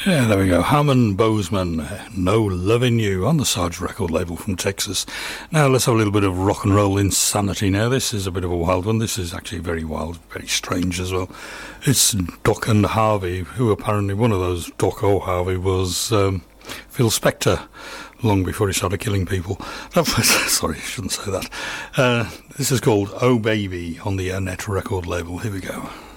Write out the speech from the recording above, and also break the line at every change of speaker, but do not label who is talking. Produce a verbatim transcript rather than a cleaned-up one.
Yeah, there we go. Harmon Bozeman, No Lovin' You, on the Sarge record label from Texas. Now let's have a little bit of rock and roll insanity now. This is a bit of a wild one. This is actually very wild, very strange as well. It's Doc and Harvey, who apparently one of those, Doc or Harvey, was um, Phil Spector, long before he started killing people. That was, sorry, I shouldn't say that. Uh, this is called Oh Baby on the Annette record label. Here we go.